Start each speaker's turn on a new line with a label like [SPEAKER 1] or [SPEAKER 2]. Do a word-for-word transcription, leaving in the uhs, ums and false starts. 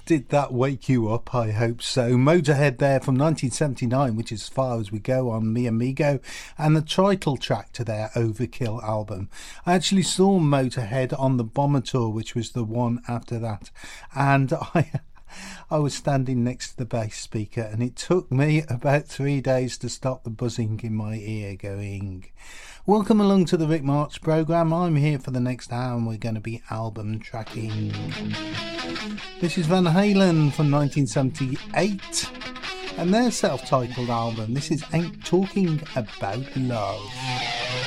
[SPEAKER 1] Did that wake you up? I hope so. Motorhead there from nineteen seventy-nine, which is as far as we go on Mi Amigo, and the title track to their Overkill album. I actually saw Motorhead on the Bomber Tour, which was the one after that, and I I was standing next to the bass speaker, and it took me about three days to stop the buzzing in my ear going. Welcome along to the Rick March programme. I'm here for the next hour and we're going to be album tracking. This is Van Halen from nineteen seventy-eight and their self-titled album. This is Ain't Talking About Love.